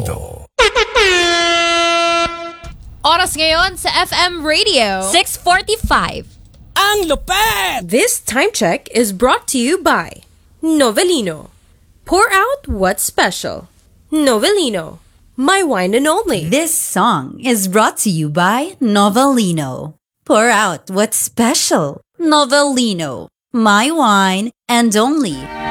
Oras ngayon sa FM Radio 6:45. Ang lupet! This time check is brought to you by Novelino. Pour out what's special. Novelino, my wine and only. This song is brought to you by Novelino. Pour out what's special. Novelino, my wine and only.